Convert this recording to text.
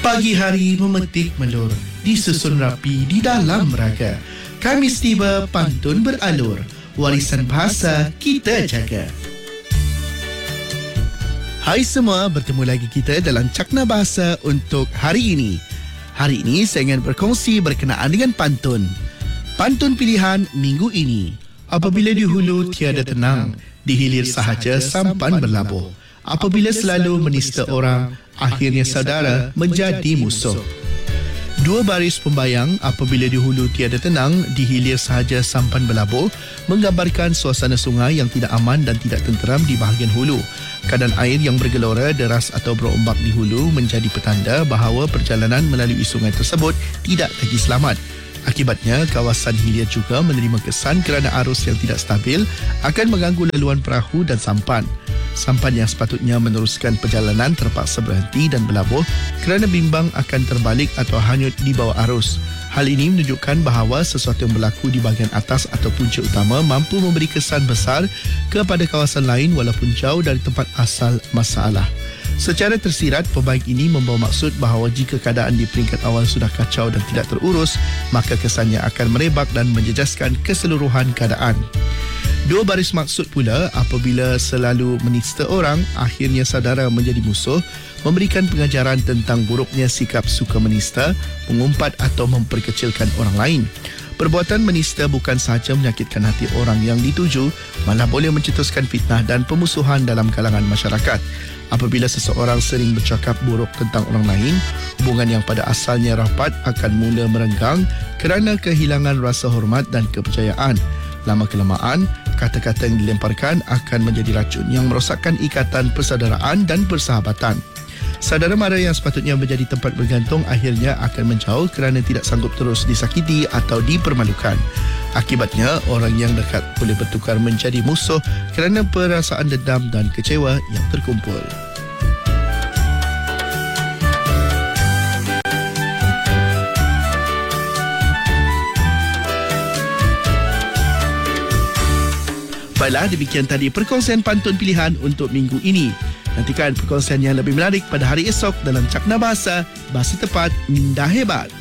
Pagi hari memetik melur, disusun rapi di dalam raga. Khamis tiba, pantun beralur, warisan bahasa kita jaga. Hai semua, bertemu lagi kita dalam Cakna Bahasa untuk hari ini. Hari ini saya ingin berkongsi berkenaan dengan pantun. Pantun pilihan minggu ini. Apabila di hulu tiada tenang, di hilir sahaja sampan berlabuh. Apabila selalu menista orang, akhirnya saudara menjadi musuh. Dua baris pembayang, apabila di hulu tiada tenang, di hilir sahaja sampan berlabuh, menggambarkan suasana sungai yang tidak aman dan tidak tenteram di bahagian hulu. Keadaan air yang bergelora, deras atau berombak di hulu menjadi petanda bahawa perjalanan melalui sungai tersebut tidak lagi selamat. Akibatnya, kawasan hilir juga menerima kesan kerana arus yang tidak stabil akan mengganggu laluan perahu dan sampan. Sampan yang sepatutnya meneruskan perjalanan terpaksa berhenti dan berlabuh kerana bimbang akan terbalik atau hanyut di bawah arus. Hal ini menunjukkan bahawa sesuatu yang berlaku di bahagian atas atau punca utama mampu memberi kesan besar kepada kawasan lain walaupun jauh dari tempat asal masalah. Secara tersirat, pembaik ini membawa maksud bahawa jika keadaan di peringkat awal sudah kacau dan tidak terurus, maka kesannya akan merebak dan menjejaskan keseluruhan keadaan. Dua baris maksud pula, apabila selalu menista orang, akhirnya saudara menjadi musuh, memberikan pengajaran tentang buruknya sikap suka menista, mengumpat atau memperkecilkan orang lain. Perbuatan menista bukan sahaja menyakitkan hati orang yang dituju, malah boleh mencetuskan fitnah dan pemusuhan dalam kalangan masyarakat. Apabila seseorang sering bercakap buruk tentang orang lain, hubungan yang pada asalnya rapat akan mula merenggang kerana kehilangan rasa hormat dan kepercayaan. Lama-kelamaan, kata-kata yang dilemparkan akan menjadi racun yang merosakkan ikatan persaudaraan dan persahabatan. Saudara mara yang sepatutnya menjadi tempat bergantung akhirnya akan menjauh kerana tidak sanggup terus disakiti atau dipermalukan. Akibatnya, orang yang dekat boleh bertukar menjadi musuh kerana perasaan dendam dan kecewa yang terkumpul. Baiklah, demikian tadi perkongsian pantun pilihan untuk minggu ini. Nantikan perkongsian yang lebih menarik pada hari esok dalam Cakna Bahasa, Bahasa Tepat, Minda Hebat.